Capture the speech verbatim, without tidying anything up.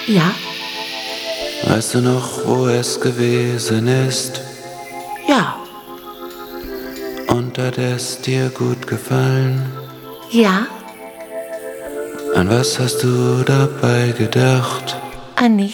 Ja? Weißt du noch, wo es gewesen ist? Ja. Und hat es dir gut gefallen? Ja? An was hast du dabei gedacht? An nichts.